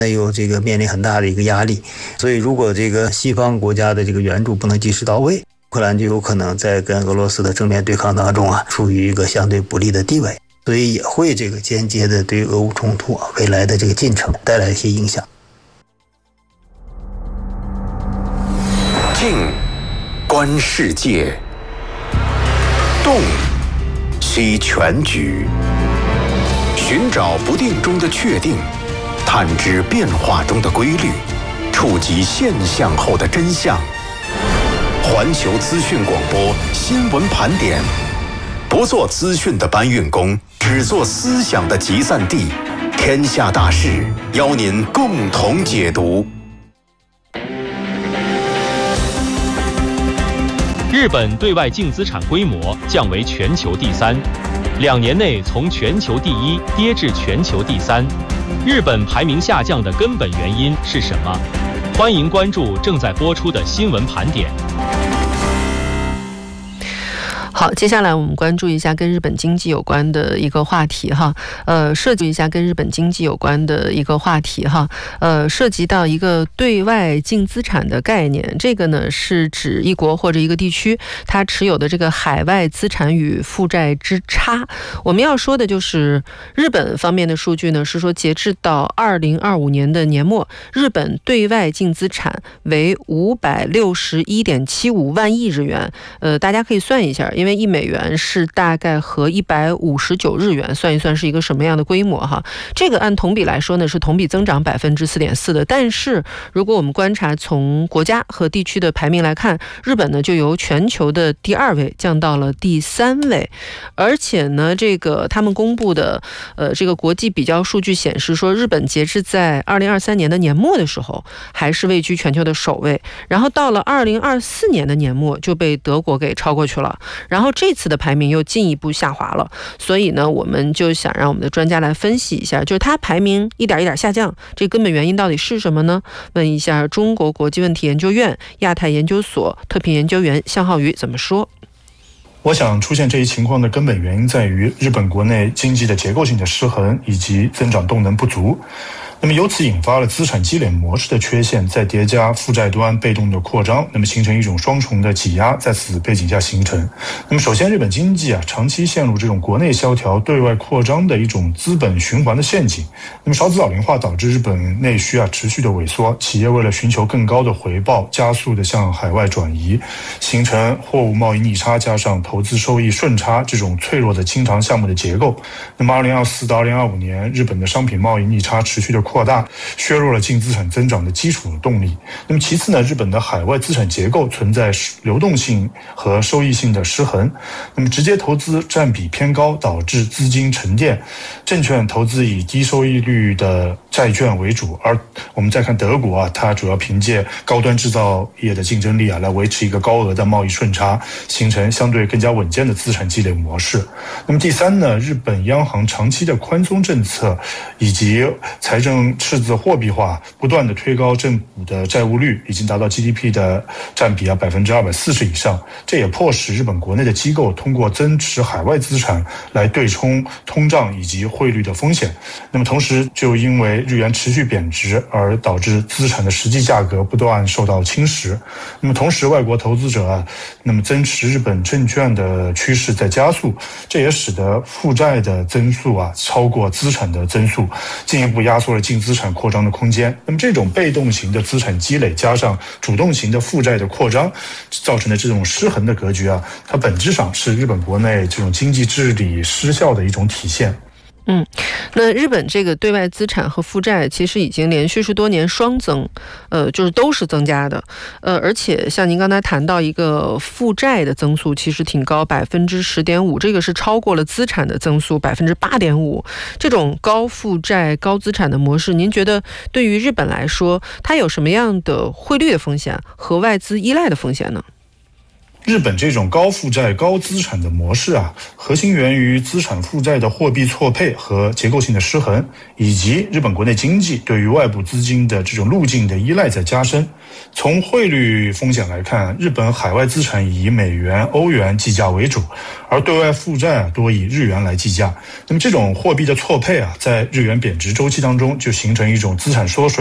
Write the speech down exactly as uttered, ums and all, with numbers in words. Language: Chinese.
有这个面临很大的一个压力，所以如果这个西方国家的这个援助不能及时到位，乌克兰就有可能在跟俄罗斯的正面对抗当中啊，处于一个相对不利的地位，所以也会这个间接的对俄乌冲突啊未来的这个进程带来一些影响。 静观世界，动析全局，寻找不定中的确定，探知变化中的规律，触及现象后的真相。环球资讯广播新闻盘点，不做资讯的搬运工，只做思想的集散地。天下大事，邀您共同解读。 日本对外净资产规模降为全球第三，两年内从全球第一跌至全球第三。日本排名下降的根本原因是什么？欢迎关注正在播出的新闻盘点。 好，接下来我们关注一下跟日本经济有关的一个话题哈，呃，涉及一下跟日本经济有关的一个话题哈，呃，涉及到一个对外净资产的概念，这个呢是指一国或者一个地区它持有的这个海外资产与负债之差。我们要说的就是日本方面的数据呢，是说截至到二零二五年的年末，日本对外净资产为五百六十一点七五万亿日元，呃，大家可以算一下，因为一美元是大概和一百五十九日元，算一算是一个什么样的规模哈？这个按同比来说呢，是同比增长百分之四点四的。但是如果我们观察从国家和地区的排名来看，日本呢就由全球的第二位降到了第三位，而且呢，这个他们公布的呃这个国际比较数据显示说，日本截至在二零二三年的年末的时候，还是位居全球的首位，然后到了二零二四年的年末就被德国给超过去了。然后这次的排名又进一步下滑了，所以呢，我们就想让我们的专家来分析一下，就是它排名一点一点下降，这根本原因到底是什么呢？问一下中国国际问题研究院亚太研究所特聘研究员向浩宇怎么说。 我想出现这一情况的根本原因在于日本国内经济的结构性的失衡以及增长动能不足。那么由此引发了资产积累模式的缺陷，再叠加负债端被动的扩张，那么形成一种双重的挤压，在此背景下形成。那么首先，日本经济啊长期陷入这种国内萧条、对外扩张的一种资本循环的陷阱。那么少子老龄化导致日本内需啊持续的萎缩，企业为了寻求更高的回报，加速的向海外转移，形成货物贸易逆差加上投资收益顺差这种脆弱的经常项目的结构。那么二零二四到二零二五年，日本的商品贸易逆差持续的扩大，削弱了净资产增长的基础动力。那么其次呢，日本的海外资产结构存在流动性和收益性的失衡，那么直接投资占比偏高，导致资金沉淀，证券投资以低收益率的债券为主。而我们再看德国啊，它主要凭借高端制造业的竞争力啊，来维持一个高额的贸易顺差，形成相对更加稳健的资产积累模式。那么第三呢，日本央行长期的宽松政策以及财政赤字货币化，不断的推高政府的债务率，已经达到 G D P 的占比啊百分之二百四十以上。这也迫使日本国内的机构通过增持海外资产来对冲通胀以及汇率的风险。那么同时，就因为日元持续贬值而导致资产的实际价格不断受到侵蚀。那么同时，外国投资者啊，那么增持日本证券的趋势在加速，这也使得负债的增速啊超过资产的增速，进一步压缩了净资产扩张的空间。那么这种被动型的资产积累加上主动型的负债的扩张造成的这种失衡的格局啊，它本质上是日本国内这种经济治理失效的一种体现。 嗯，那日本这个对外资产和负债其实已经连续是多年双增，呃，就是都是增加的，呃，而且像您刚才谈到一个负债的增速其实挺高，百分之十点五，这个是超过了资产的增速百分之八点五。这种高负债、高资产的模式，您觉得对于日本来说，它有什么样的汇率的风险和外资依赖的风险呢？ 日本这种高负债、高资产的模式啊，核心源于资产负债的货币错配和结构性的失衡，以及日本国内经济对于外部资金的这种路径的依赖在加深。从汇率风险来看，日本海外资产以美元、欧元计价为主，而对外负债啊多以日元来计价。那么这种货币的错配啊，在日元贬值周期当中就形成一种资产缩水